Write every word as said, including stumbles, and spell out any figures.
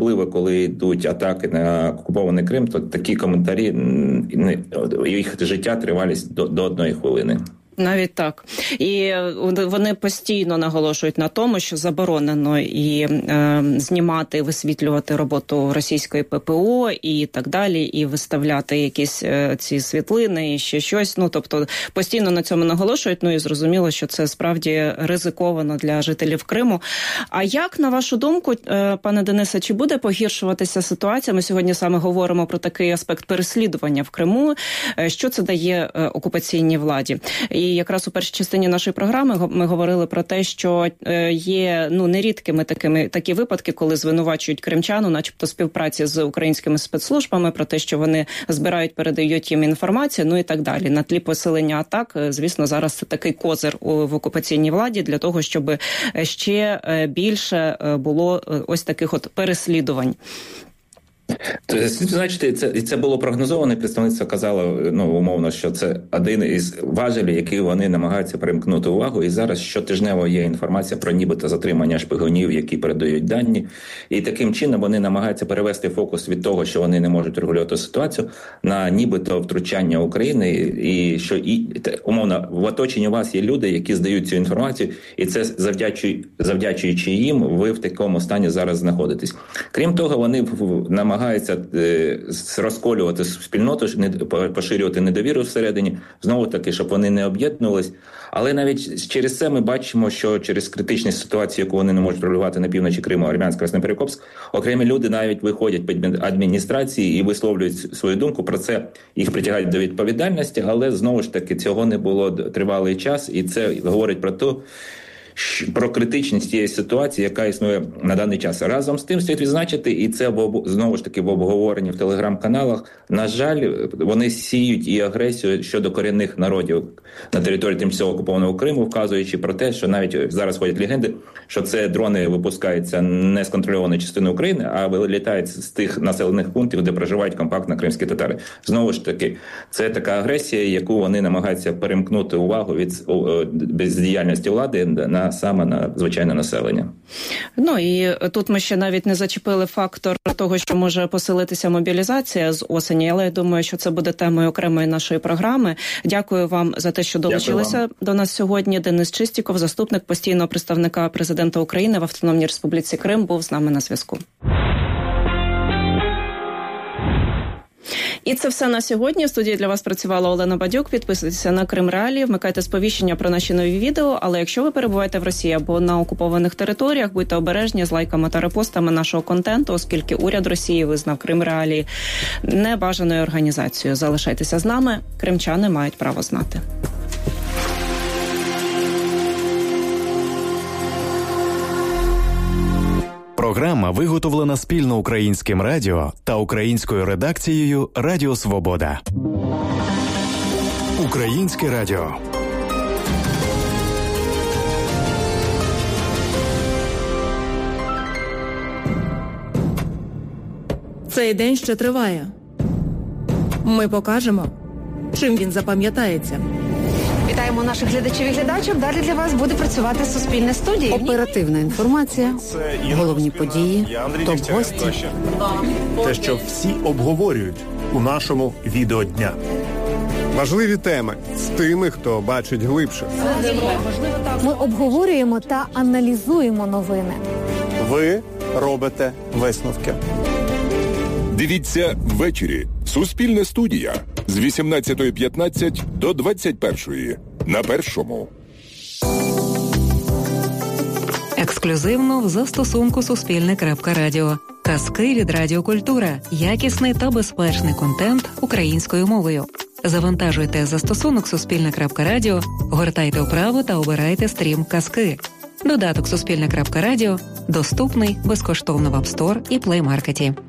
особливо коли йдуть атаки на окупований Крим, то такі коментарі, їх життя тривалість до, до одної хвилини. Навіть так. І вони постійно наголошують на тому, що заборонено і е, знімати, висвітлювати роботу російської ППО і так далі, і виставляти якісь е, ці світлини і ще щось. Ну, тобто, постійно на цьому наголошують, ну і зрозуміло, що це справді ризиковано для жителів Криму. А як, на вашу думку, е, пане Денисе, чи буде погіршуватися ситуація? Ми сьогодні саме говоримо про такий аспект переслідування в Криму. Е, що це дає е, окупаційній владі? І якраз у першій частині нашої програми ми говорили про те, що є ну нерідкими такими такі випадки, коли звинувачують кримчан, начебто співпраці з українськими спецслужбами, про те, що вони збирають, передають їм інформацію, ну і так далі. На тлі посилення атак, звісно, зараз це такий козир в окупаційній владі для того, щоб ще більше було ось таких от переслідувань. Значите, це, це було прогнозовано, представництво казало, ну, умовно, що це один із важелів, які вони намагаються примкнути увагу. І зараз щотижнево є інформація про нібито затримання шпигунів, які передають дані. І таким чином вони намагаються перевести фокус від того, що вони не можуть регулювати ситуацію, на нібито втручання України. І що, і, умовно, в оточенні у вас є люди, які здають цю інформацію, і це завдячуючи, завдячуючи їм, ви в такому стані зараз знаходитесь. Крім того, вони намагаються намагаються е, розколювати спільноту, не, поширювати недовіру всередині, знову-таки, щоб вони не об'єднувались. Але навіть через це ми бачимо, що через критичні ситуації, яку вони не можуть регулювати на півночі Криму, Армянськ, Красноперекопськ, окремі люди навіть виходять під адміністрації і висловлюють свою думку. Про це їх притягають до відповідальності, але знову ж таки цього не було тривалий час, і це говорить про те, про критичність цієї ситуації, яка існує на даний час. Разом з тим слід відзначити, і це знову ж таки в обговоренні в телеграм-каналах, на жаль, вони сіють і агресію щодо корінних народів на території тимчасово окупованого Криму, вказуючи про те, що навіть зараз ходять легенди, що це дрони випускаються не з контрольованої частини України, а вилітають з тих населених пунктів, де проживають компактно кримські татари. Знову ж таки, це така агресія, яку вони намагаються перемкнути увагу від бездіяльності влади на саме на звичайне населення. Ну і тут ми ще навіть не зачепили фактор того, що може посилитися мобілізація з осені, але я думаю, що це буде темою окремої нашої програми. Дякую вам за те, що долучилися до нас сьогодні. Денис Чистіков, заступник постійного представника президента України в Автономній Республіці Крим, був з нами на зв'язку. І це все на сьогодні. В студії для вас працювала Олена Бадюк. Підписуйтеся на Крим Реалії, вмикайте сповіщення про наші нові відео. Але якщо ви перебуваєте в Росії або на окупованих територіях, будьте обережні з лайками та репостами нашого контенту, оскільки уряд Росії визнав Крим Реалії небажаною організацією. Залишайтеся з нами. Кримчани мають право знати. Програма виготовлена спільно Українським радіо та українською редакцією Радіо Свобода. Українське радіо. Цей день ще триває. Ми покажемо, чим він запам'ятається. Вітаємо наших глядачів і глядачів. Далі для вас буде працювати Суспільне студія. Оперативна інформація, головні події, топ-гості. Те, що всі обговорюють у нашому відео дня. Важливі теми з тими, хто бачить глибше. Ми обговорюємо та аналізуємо новини. Ви робите висновки. Дивіться ввечері. Суспільна студія з вісімнадцятої п'ятнадцять до двадцять першої на Першому. Ексклюзивно в застосунку Суспільне.Радіо. Казки від Радіокультура. Якісний та безпечний контент українською мовою. Завантажуйте застосунок Суспільне.Радіо, гортайте вправо та обирайте стрім «Казки». Додаток Суспільне.Радіо доступний безкоштовно в App Store і Play Market.